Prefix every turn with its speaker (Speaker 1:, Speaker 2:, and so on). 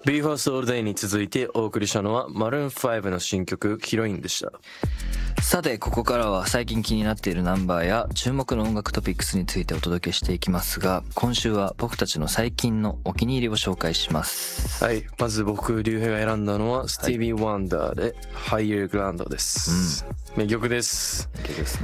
Speaker 1: BE:FIRST All Day に続いてお送りしたのはマルーン5の新曲ヒロインでした。
Speaker 2: さてここからは最近気になっているナンバーや注目の音楽トピックスについてお届けしていきますが、今週は僕たちの最近のお気に入りを紹介します。
Speaker 1: はい、まず僕リュウヘイが選んだのはスティービー・ワンダーで Higher Ground です、名曲です。
Speaker 2: 名曲ですね。